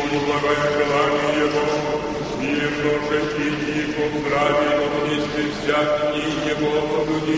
по благое желание Его, и множестве их по здравии, но вместе всякие Его соблюди.